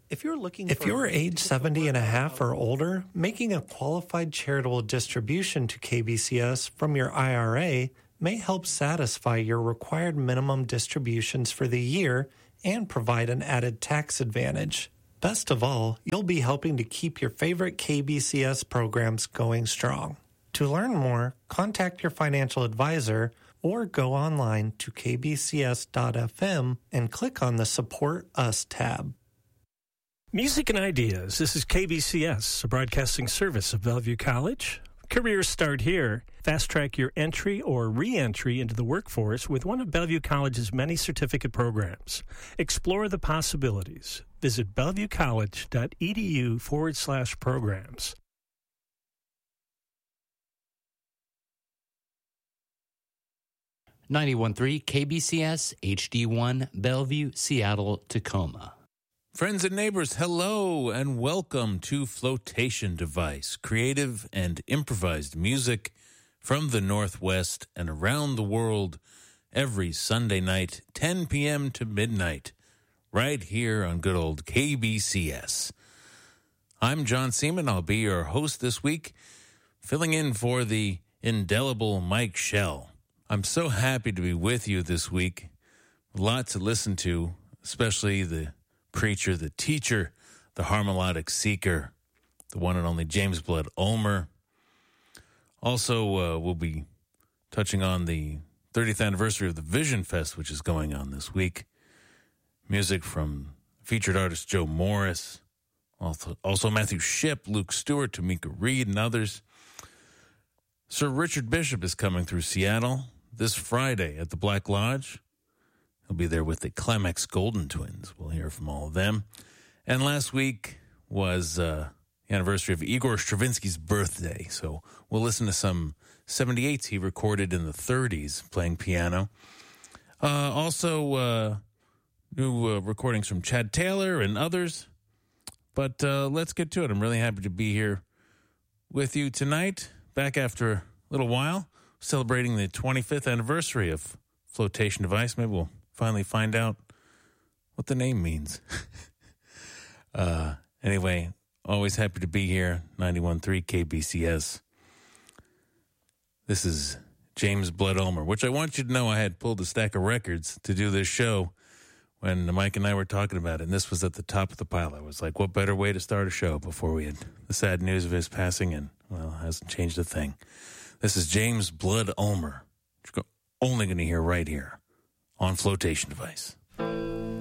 If you're age 70 and a half or older, making a qualified charitable distribution to KBCS from your IRA may help satisfy your required minimum distributions for the year and provide an added tax advantage. Best of all, you'll be helping to keep your favorite KBCS programs going strong. To learn more, contact your financial advisor or go online to kbcs.fm and click on the Support Us tab. Music and Ideas. This is KBCS, a broadcasting service of Bellevue College. Careers start here. Fast track your entry or re-entry into the workforce with one of Bellevue College's many certificate programs. Explore the possibilities. Visit bellevuecollege.edu/programs. .3 KBCS HD1 Bellevue, Seattle, Tacoma. Friends and neighbors, hello and welcome to Flotation Device, creative and improvised music from the Northwest and around the world every Sunday night, 10 p.m. to midnight, right here on good old KBCS. I'm John Seaman. I'll be your host this week, filling in for the indelible Mike Shell. I'm so happy to be with you this week. A lot to listen to, especially the preacher, the teacher, the harmonic seeker, the one and only James Blood Ulmer. Also, we'll be touching on the 30th anniversary of the Vision Fest, which is going on this week. Music from featured artist Joe Morris, also Matthew Shipp, Luke Stewart, Tamika Reed, and others. Sir Richard Bishop is coming through Seattle this Friday at the Black Lodge. He'll be there with the Climax Golden Twins. We'll hear from all of them. And last week was the anniversary of Igor Stravinsky's birthday. So we'll listen to some 78s he recorded in the 30s playing piano. Also, new recordings from Chad Taylor and others. But let's get to it. I'm really happy to be here with you tonight, back after a little while, celebrating the 25th anniversary of Flotation Device. Maybe we'll finally find out what the name means. Anyway, always happy to be here, 91.3 KBCS. This is James Blood Ulmer, which I want you to know I had pulled a stack of records to do this show when Mike and I were talking about it, and this was at the top of the pile. I was like, what better way to start a show before we had the sad news of his passing, and, well, it hasn't changed a thing. This is James Blood Ulmer, which you're only going to hear right here on Flotation Device.